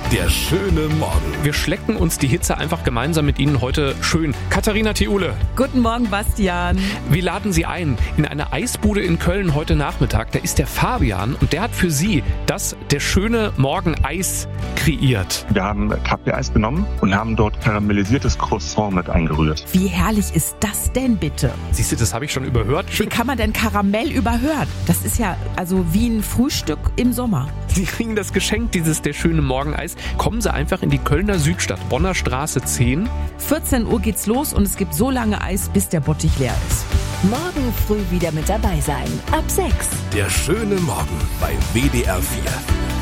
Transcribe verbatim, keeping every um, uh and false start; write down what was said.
Der schöne Morgen. Wir schlecken uns die Hitze einfach gemeinsam mit Ihnen heute schön. Katharina Thiule. Guten Morgen, Bastian. Wir laden Sie ein in eine Eisbude in Köln heute Nachmittag. Da ist der Fabian und der hat für Sie das Der schöne Morgen Eis kreiert. Wir haben Kaffee-Eis genommen und haben dort karamellisiertes Croissant mit eingerührt. Wie herrlich ist das denn bitte? Siehst du, das habe ich schon überhört. Wie kann man denn Karamell überhören? Das ist ja also wie ein Frühstück im Sommer. Sie kriegen das Geschenk, dieses Der schöne Morgen Eis. Kommen Sie einfach in die Kölner Südstadt, Bonner Straße zehn. vierzehn Uhr geht's los und es gibt so lange Eis, bis der Bottich leer ist. Morgen früh wieder mit dabei sein. Ab sechs. Der schöne Morgen bei W D R vier.